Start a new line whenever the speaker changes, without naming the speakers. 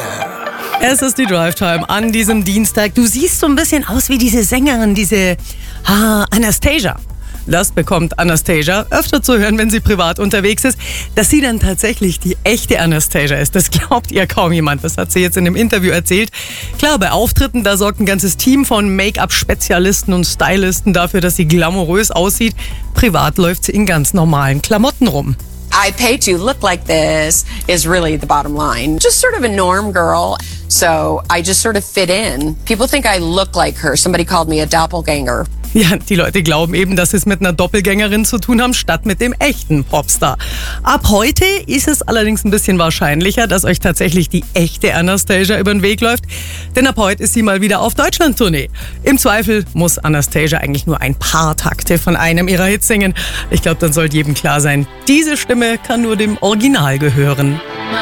Es ist die Drive-Time an diesem Dienstag. Du siehst so ein bisschen aus wie diese Sängerin, diese Anastasia. Das bekommt Anastasia öfter zu hören, wenn sie privat unterwegs ist. Dass sie dann tatsächlich die echte Anastasia ist, das glaubt ihr kaum jemand. Das hat sie jetzt in einem Interview erzählt. Klar, bei Auftritten, da sorgt ein ganzes Team von Make-up-Spezialisten und Stylisten dafür, dass sie glamourös aussieht. Privat läuft sie in ganz normalen Klamotten rum.
I pay to look like this is really the bottom line. Just sort of a norm girl. So I just sort of fit in. People think I look like her. Somebody called me a doppelganger.
Ja, die Leute glauben eben, dass sie es mit einer Doppelgängerin zu tun haben, statt mit dem echten Popstar. Ab heute ist es allerdings ein bisschen wahrscheinlicher, dass euch tatsächlich die echte Anastasia über den Weg läuft. Denn ab heute ist sie mal wieder auf Deutschland-Tournee. Im Zweifel muss Anastasia eigentlich nur ein paar Takte von einem ihrer Hits singen. Ich glaube, dann sollte jedem klar sein, diese Stimme kann nur dem Original gehören.